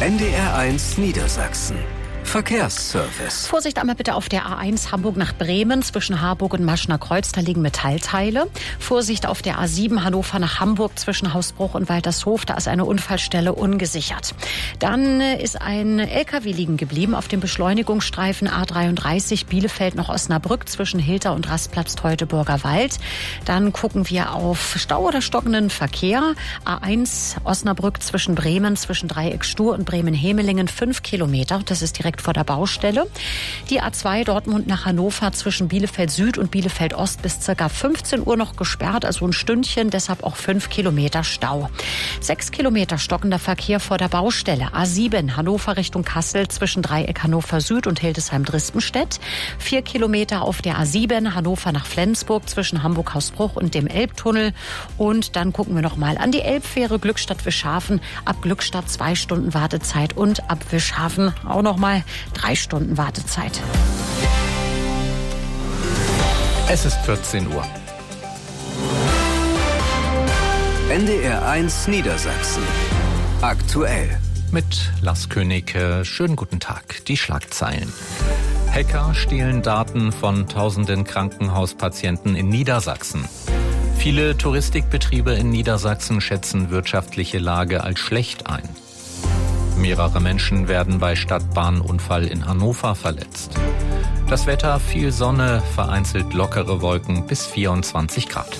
NDR1 Niedersachsen. Verkehrsservice. Vorsicht einmal bitte auf der A1 Hamburg nach Bremen zwischen Harburg und Maschner Kreuz, da liegen Metallteile. Vorsicht auf der A7 Hannover nach Hamburg zwischen Hausbruch und Waltershof, da ist eine Unfallstelle ungesichert. Dann ist ein LKW liegen geblieben auf dem Beschleunigungsstreifen A33 Bielefeld nach Osnabrück zwischen Hilter und Rastplatz Teutoburger Wald. Dann gucken wir auf Stau oder stockenden Verkehr. A1 Osnabrück zwischen Bremen, zwischen Dreieck Stur und Bremen-Hemelingen 5 Kilometer. Das ist direkt vor der Baustelle. Die A2 Dortmund nach Hannover zwischen Bielefeld Süd und Bielefeld Ost bis ca. 15 Uhr noch gesperrt, also ein Stündchen, deshalb auch 5 Kilometer Stau. 6 Kilometer stockender Verkehr vor der Baustelle. A7 Hannover Richtung Kassel zwischen Dreieck Hannover Süd und Hildesheim-Drispenstedt. 4 Kilometer auf der A7 Hannover nach Flensburg zwischen Hamburg-Hausbruch und dem Elbtunnel. Und dann gucken wir noch mal an die Elbfähre Glückstadt-Wischhafen. Ab Glückstadt 2 Stunden Wartezeit und ab Wischhafen auch noch mal 3 Stunden Wartezeit. Es ist 14 Uhr. NDR1 Niedersachsen. Aktuell. Mit Lars König. Schönen guten Tag. Die Schlagzeilen. Hacker stehlen Daten von tausenden Krankenhauspatienten in Niedersachsen. Viele Touristikbetriebe in Niedersachsen schätzen wirtschaftliche Lage als schlecht ein. Mehrere Menschen werden bei Stadtbahnunfall in Hannover verletzt. Das Wetter, viel Sonne, vereinzelt lockere Wolken bis 24 Grad.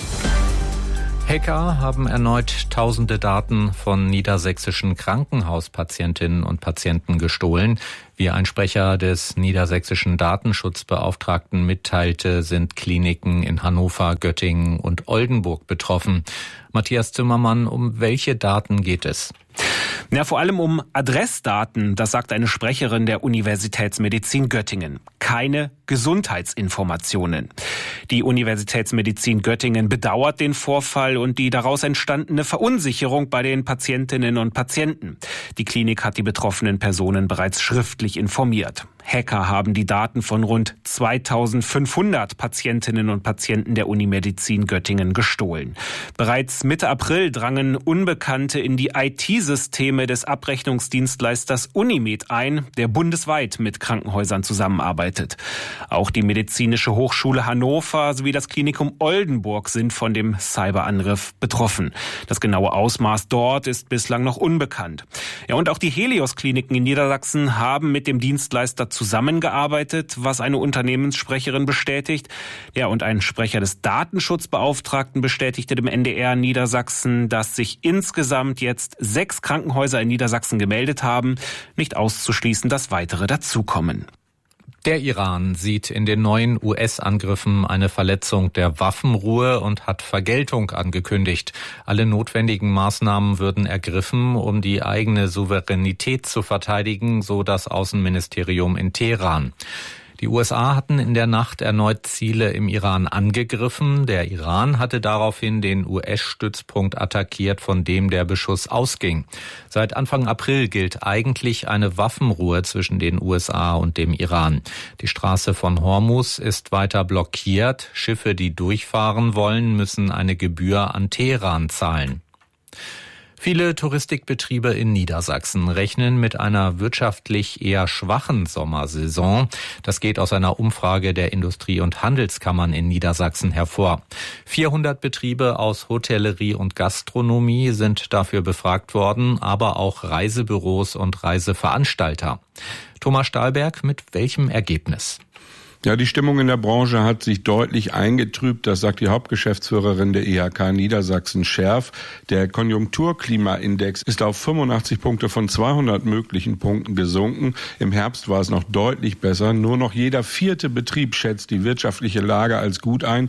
Hacker haben erneut tausende Daten von niedersächsischen Krankenhauspatientinnen und Patienten gestohlen. Wie ein Sprecher des niedersächsischen Datenschutzbeauftragten mitteilte, sind Kliniken in Hannover, Göttingen und Oldenburg betroffen. Matthias Zimmermann, um welche Daten geht es? Ja, vor allem um Adressdaten, das sagt eine Sprecherin der Universitätsmedizin Göttingen. Keine Gesundheitsinformationen. Die Universitätsmedizin Göttingen bedauert den Vorfall und die daraus entstandene Verunsicherung bei den Patientinnen und Patienten. Die Klinik hat die betroffenen Personen bereits schriftlich informiert. Hacker haben die Daten von rund 2500 Patientinnen und Patienten der Unimedizin Göttingen gestohlen. Bereits Mitte April drangen Unbekannte in die IT-Systeme des Abrechnungsdienstleisters Unimed ein, der bundesweit mit Krankenhäusern zusammenarbeitet. Auch die Medizinische Hochschule Hannover sowie das Klinikum Oldenburg sind von dem Cyberangriff betroffen. Das genaue Ausmaß dort ist bislang noch unbekannt. Ja, und auch die Helios-Kliniken in Niedersachsen haben mit dem Dienstleister zusammengearbeitet, was eine Unternehmenssprecherin bestätigt. Ja, und ein Sprecher des Datenschutzbeauftragten bestätigte dem NDR Niedersachsen, dass sich insgesamt jetzt 6 Krankenhäuser in Niedersachsen gemeldet haben. Nicht auszuschließen, dass weitere dazukommen. Der Iran sieht in den neuen US-Angriffen eine Verletzung der Waffenruhe und hat Vergeltung angekündigt. Alle notwendigen Maßnahmen würden ergriffen, um die eigene Souveränität zu verteidigen, so das Außenministerium in Teheran. Die USA hatten in der Nacht erneut Ziele im Iran angegriffen. Der Iran hatte daraufhin den US-Stützpunkt attackiert, von dem der Beschuss ausging. Seit Anfang April gilt eigentlich eine Waffenruhe zwischen den USA und dem Iran. Die Straße von Hormuz ist weiter blockiert. Schiffe, die durchfahren wollen, müssen eine Gebühr an Teheran zahlen. Viele Touristikbetriebe in Niedersachsen rechnen mit einer wirtschaftlich eher schwachen Sommersaison. Das geht aus einer Umfrage der Industrie- und Handelskammern in Niedersachsen hervor. 400 Betriebe aus Hotellerie und Gastronomie sind dafür befragt worden, aber auch Reisebüros und Reiseveranstalter. Thomas Stahlberg, mit welchem Ergebnis? Ja, die Stimmung in der Branche hat sich deutlich eingetrübt, das sagt die Hauptgeschäftsführerin der IHK Niedersachsen Scherf. Der Konjunkturklimaindex ist auf 85 Punkte von 200 möglichen Punkten gesunken. Im Herbst war es noch deutlich besser. Nur noch jeder 4. Betrieb schätzt die wirtschaftliche Lage als gut ein.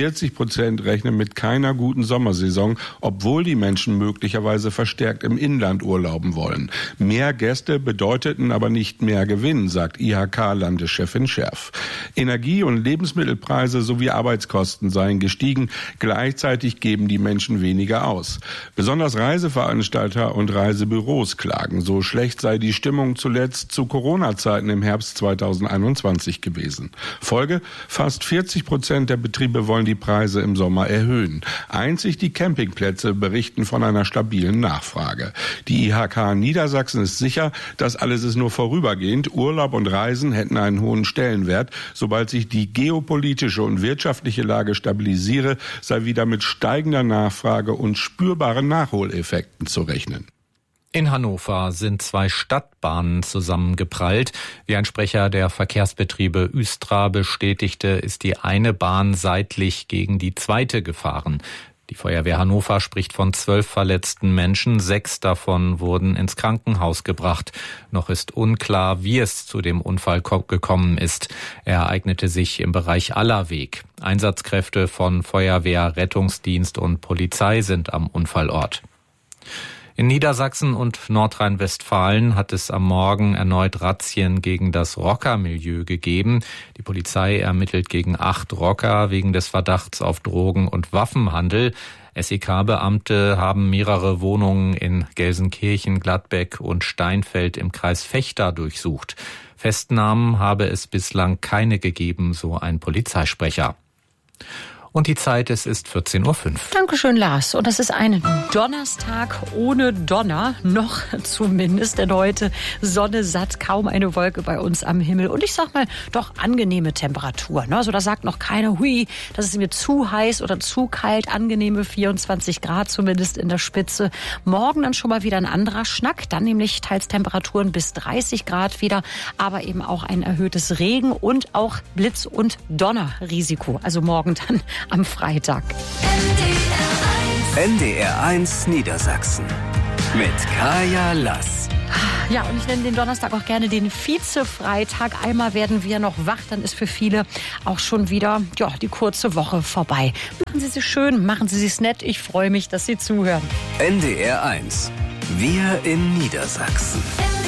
40% rechnen mit keiner guten Sommersaison, obwohl die Menschen möglicherweise verstärkt im Inland urlauben wollen. Mehr Gäste bedeuteten aber nicht mehr Gewinn, sagt IHK-Landeschefin Scherf. Energie- und Lebensmittelpreise sowie Arbeitskosten seien gestiegen. Gleichzeitig geben die Menschen weniger aus. Besonders Reiseveranstalter und Reisebüros klagen. So schlecht sei die Stimmung zuletzt zu Corona-Zeiten im Herbst 2021 gewesen. Folge: fast 40% der Betriebe wollen die Preise im Sommer erhöhen. Einzig die Campingplätze berichten von einer stabilen Nachfrage. Die IHK Niedersachsen ist sicher, das alles ist nur vorübergehend. Urlaub und Reisen hätten einen hohen Stellenwert. Sobald sich die geopolitische und wirtschaftliche Lage stabilisiere, sei wieder mit steigender Nachfrage und spürbaren Nachholeffekten zu rechnen. In Hannover sind 2 Stadtbahnen zusammengeprallt. Wie ein Sprecher der Verkehrsbetriebe Üstra bestätigte, ist die eine Bahn seitlich gegen die zweite gefahren. Die Feuerwehr Hannover spricht von 12 verletzten Menschen. 6 davon wurden ins Krankenhaus gebracht. Noch ist unklar, wie es zu dem Unfall gekommen ist. Er ereignete sich im Bereich Allerweg. Einsatzkräfte von Feuerwehr, Rettungsdienst und Polizei sind am Unfallort. In Niedersachsen und Nordrhein-Westfalen hat es am Morgen erneut Razzien gegen das Rockermilieu gegeben. Die Polizei ermittelt gegen 8 Rocker wegen des Verdachts auf Drogen- und Waffenhandel. SEK-Beamte haben mehrere Wohnungen in Gelsenkirchen, Gladbeck und Steinfeld im Kreis Vechta durchsucht. Festnahmen habe es bislang keine gegeben, so ein Polizeisprecher. Und die Zeit, es ist 14:05 Uhr. Dankeschön, Lars. Und das ist ein Donnerstag ohne Donner, noch zumindest, denn heute Sonne satt, kaum eine Wolke bei uns am Himmel. Und ich sag mal, doch angenehme Temperaturen. Also da sagt noch keiner, hui, das ist mir zu heiß oder zu kalt. Angenehme 24 Grad zumindest in der Spitze. Morgen dann schon mal wieder ein anderer Schnack, dann nämlich teils Temperaturen bis 30 Grad wieder, aber eben auch ein erhöhtes Regen- und auch Blitz- und Donnerrisiko. Also morgen dann am Freitag. NDR1 Niedersachsen mit Kaya Lass. Ja, und ich nenne den Donnerstag auch gerne den Vize-Freitag. Einmal werden wir noch wach, dann ist für viele auch schon wieder die kurze Woche vorbei. Machen Sie es schön, machen Sie es nett. Ich freue mich, dass Sie zuhören. NDR1. Wir in Niedersachsen.